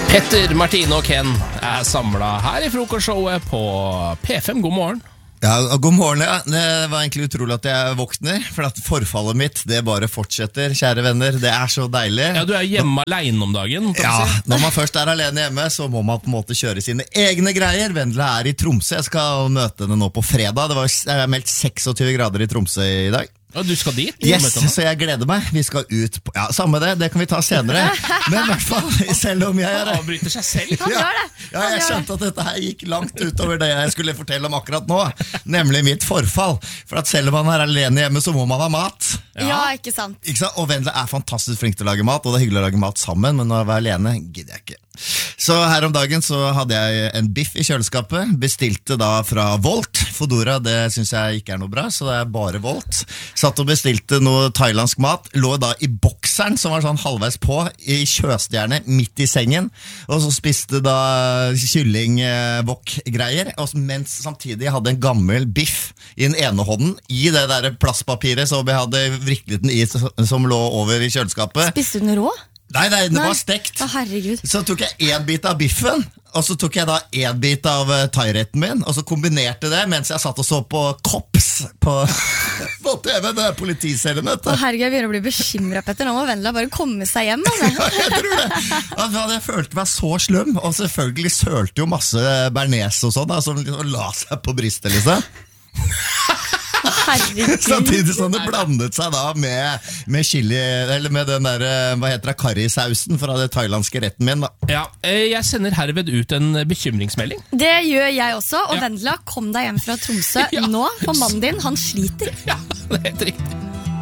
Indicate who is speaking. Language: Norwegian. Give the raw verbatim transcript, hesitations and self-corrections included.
Speaker 1: Petter, Martine og Ken er samlet her i frokostshowet på P fem. God morgen.
Speaker 2: Ja, god morgen, ja. Det var egentlig utrolig at jeg våkner, for at forfallet mitt, det bare fortsetter, kjære venner. Det er så deilig.
Speaker 1: Ja, du er hjemme alene om dagen.
Speaker 2: Ja, når man først er alene hjemme, så må man på en måte kjøre sine egne greier. Vendela er i Tromsø. Jeg skal møte henne nå på fredag. Det var det er meldt seksogtyve grader i Tromsø i dag.
Speaker 1: Ja, du skal dit?
Speaker 2: Yes, så jeg gleder meg. Vi skal ut på, ja, samme det, det kan vi ta senere. Men i hvert fall, selv om jeg
Speaker 1: Han avbryter seg selv.
Speaker 3: Han
Speaker 2: ja,
Speaker 3: gjør det.
Speaker 2: ja, jeg skjønte at dette her gikk langt utover det jeg skulle fortelle om akkurat nå. Nemlig mitt forfall. For at selv om man er alene hjemme, så må man ha mat.
Speaker 3: Ja, ja ikke sant.
Speaker 2: Ikke sant? Og Vendela er fantastisk flink til å lage mat, og det er hyggelig å lage mat sammen, men når jeg var alene, gidder jeg ikke. Så her om dagen så hadde jeg en biff i kjøleskapet, bestilte da fra Volt. Fodora, det synes jeg ikke er noe bra, så det er bare Volt. Satt og bestilte noe thailandsk mat, lå da i bokseren som var sånn halvveis på, i kjøstjernet, midt i sengen, og så spiste da kylling-wok-greier, mens samtidig jeg hadde en gammel biff i den ene hånden, i det der plastpapiret som jeg hadde vriklet den i, som lå over i kjøleskapet.
Speaker 3: Spiste du den rå?
Speaker 2: Nei, nei, det var stekt.
Speaker 3: Å, herregud.
Speaker 2: Så tok jeg en bit av biffen, og så tok jeg da en bit av uh, thairetten min, og så kombinerte det mens jeg satt og så på Kops på, på T V, det er politiserien.
Speaker 3: Å, herregud, jeg begynner å bli bekymret, Petter. Nå må Vendela bare komme seg hjem. Altså.
Speaker 2: Ja, jeg tror det. Altså, jeg følte meg så slum, og selvfølgelig sølte jo masse bearnés og sånn, som liksom la seg på brystet, liksom.
Speaker 3: Herregud.
Speaker 2: Samtidig som det blandet seg da med, med chili, eller med den der, hva heter det, karrisausen fra det thailandske retten min da.
Speaker 1: Ja, jeg sender herved ut en bekymringsmelding.
Speaker 3: Det gjør jeg også, og
Speaker 1: Ja.
Speaker 3: Vendela, kom deg hjem fra Tromsø
Speaker 1: Ja.
Speaker 3: nå, for mannen din, han sliter.
Speaker 1: Ja, det er helt riktig.